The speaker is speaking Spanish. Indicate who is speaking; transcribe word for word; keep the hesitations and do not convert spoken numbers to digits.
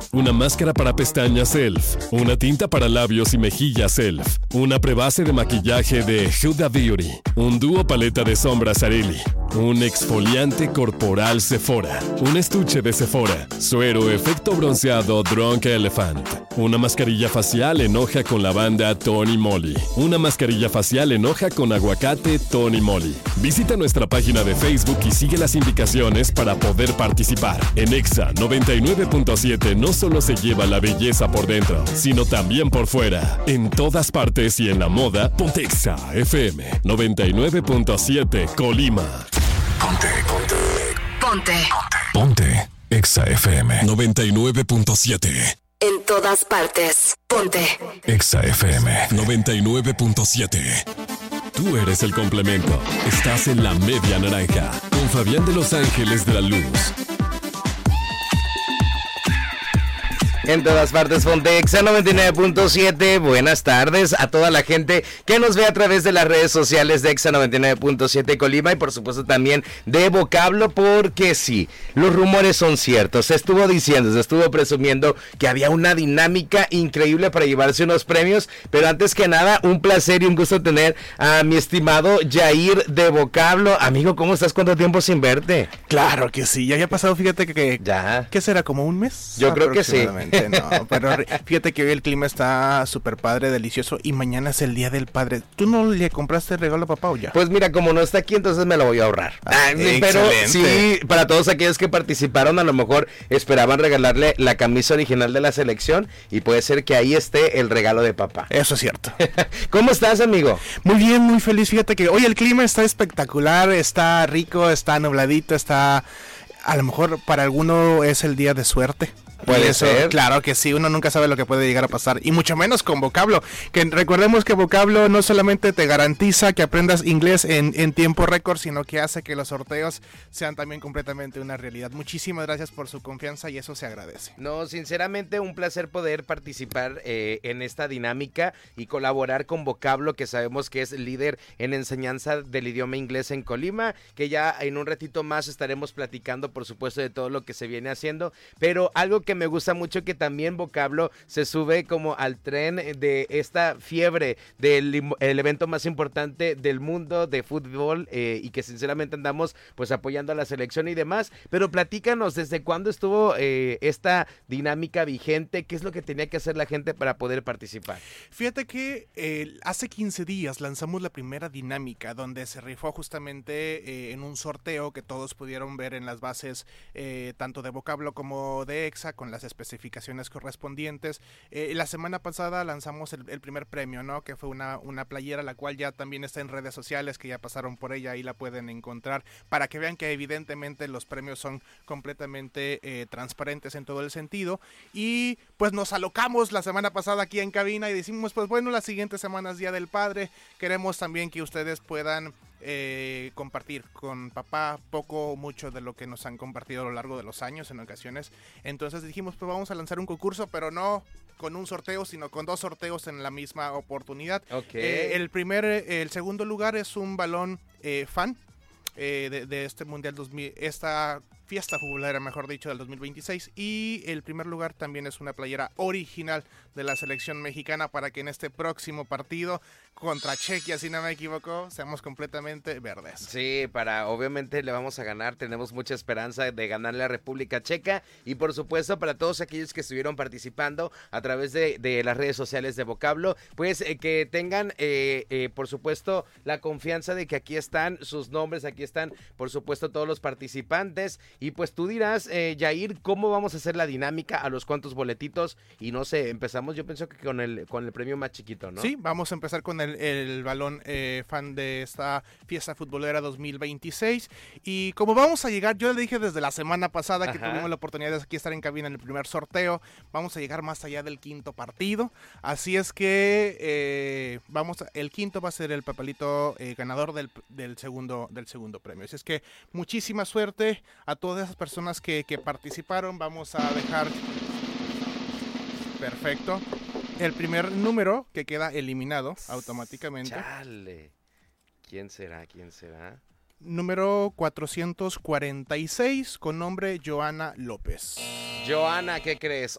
Speaker 1: una máscara para pestañas E L F, una tinta para labios y mejillas E L F, una prebase de maquillaje de Huda Beauty, un dúo paleta de sombras Areli, un exfoliante corporal Sephora, un estuche de Sephora, suero efecto bronceado Drunk Elephant, una mascarilla facial en hoja con lavanda Tony Moly, una mascarilla facial en hoja con aguacate Tony Moly. Visita nuestra página de Facebook y sigue las indicaciones para poder participar. En Exa noventa y nueve punto siete no solo se lleva la belleza por dentro, sino también por fuera. En todas partes y en la moda, ponte Exa F M noventa y nueve punto siete Colima.
Speaker 2: Ponte, ponte,
Speaker 3: Ponte.
Speaker 2: ponte, Exa F M noventa y nueve punto siete.
Speaker 3: En todas partes. Ponte.
Speaker 2: Exa F M noventa y nueve punto siete.
Speaker 1: Tú eres el complemento. Estás en la media naranja con Fabián de Los Ángeles de la Luz.
Speaker 4: En todas partes, ponte Exa noventa y nueve punto siete. Buenas tardes a toda la gente que nos ve a través de las redes sociales de Exa noventa y nueve punto siete Colima y por supuesto también de Vocablo, porque sí, los rumores son ciertos. Se estuvo diciendo, se estuvo presumiendo que había una dinámica increíble para llevarse unos premios, pero antes que nada, un placer y un gusto tener a mi estimado Jair de Vocablo. Amigo, ¿cómo estás? ¿Cuánto tiempo sin verte?
Speaker 5: Claro que sí, ya había pasado, fíjate que, que
Speaker 4: ya.
Speaker 5: ¿Qué será? ¿Como un mes?
Speaker 4: Yo creo que sí.
Speaker 5: No, pero fíjate que hoy el clima está súper padre, delicioso y mañana es el Día del Padre. ¿Tú no le compraste el regalo a papá o ya?
Speaker 4: Pues mira, como no está aquí, entonces me lo voy a ahorrar.
Speaker 5: Ah,
Speaker 4: pero sí, para todos aquellos que participaron, a lo mejor esperaban regalarle la camisa original de la selección y puede ser que ahí esté el regalo de papá.
Speaker 5: Eso es cierto.
Speaker 4: ¿Cómo estás, amigo?
Speaker 5: Muy bien, muy feliz. Fíjate que hoy el clima está espectacular, está rico, está nubladito, está... A lo mejor para alguno es el día de suerte.
Speaker 4: Puede
Speaker 5: eso,
Speaker 4: ser.
Speaker 5: Claro que sí, uno nunca sabe lo que puede llegar a pasar. Y mucho menos con Vocablo. Que recordemos que Vocablo no solamente te garantiza que aprendas inglés en, en tiempo récord, sino que hace que los sorteos sean también completamente una realidad. Muchísimas gracias por su confianza y eso se agradece.
Speaker 4: No, sinceramente un placer poder participar eh, en esta dinámica y colaborar con Vocablo, que sabemos que es líder en enseñanza del idioma inglés en Colima, que ya en un ratito más estaremos platicando, por supuesto, de todo lo que se viene haciendo, pero algo que me gusta mucho que también Vocablo se sube como al tren de esta fiebre del el evento más importante del mundo de fútbol eh, y que sinceramente andamos pues apoyando a la selección y demás, pero platícanos desde cuándo estuvo eh, esta dinámica vigente, qué es lo que tenía que hacer la gente para poder participar.
Speaker 5: Fíjate que eh, hace quince días lanzamos la primera dinámica donde se rifó justamente eh, en un sorteo que todos pudieron ver en las bases eh, tanto de Vocablo como de Exa con las especificaciones correspondientes. Eh, la semana pasada lanzamos el, el primer premio, ¿no? Que fue una, una playera, la cual ya también está en redes sociales, que ya pasaron por ella, ahí la pueden encontrar, para que vean que evidentemente los premios son completamente eh, transparentes en todo el sentido. Y pues nos alocamos la semana pasada aquí en cabina y decimos, pues bueno, la siguiente semana es Día del Padre, queremos también que ustedes puedan Eh, compartir con papá poco o mucho de lo que nos han compartido a lo largo de los años en ocasiones. Entonces dijimos, pues vamos a lanzar un concurso, pero no con un sorteo, sino con dos sorteos en la misma oportunidad.
Speaker 4: Okay.
Speaker 5: Eh, el primer, el segundo lugar es un balón eh, fan eh, de, de este mundial dos mil, esta fiesta futbolera, mejor dicho, del dos mil veintiséis, y el primer lugar también es una playera original de la selección mexicana para que en este próximo partido contra Chequia, si no me equivoco, seamos completamente verdes.
Speaker 4: Sí, para obviamente le vamos a ganar, tenemos mucha esperanza de ganarle a República Checa y por supuesto para todos aquellos que estuvieron participando a través de, de las redes sociales de Vocablo, pues eh, que tengan eh, eh, por supuesto la confianza de que aquí están sus nombres, aquí están por supuesto todos los participantes y pues tú dirás, eh, Jair, ¿cómo vamos a hacer la dinámica? ¿A los cuantos boletitos? Y no sé, empezamos yo pienso que con el, con el premio más chiquito, ¿no?
Speaker 5: Sí, vamos a empezar con el El, el balón eh, fan de esta fiesta futbolera dos mil veintiséis y como vamos a llegar, yo le dije desde la semana pasada Ajá. que tuvimos la oportunidad de aquí estar en cabina en el primer sorteo, vamos a llegar más allá del quinto partido, así es que eh, vamos a, el quinto va a ser el papelito eh, ganador del, del, segundo, del segundo premio, así es que muchísima suerte a todas esas personas que, que participaron, vamos a dejar perfecto el primer número que queda eliminado automáticamente.
Speaker 4: Chale. ¿Quién será? ¿Quién será?
Speaker 5: Número cuatrocientos cuarenta y seis con nombre Joana López.
Speaker 4: Joana, ¿qué crees?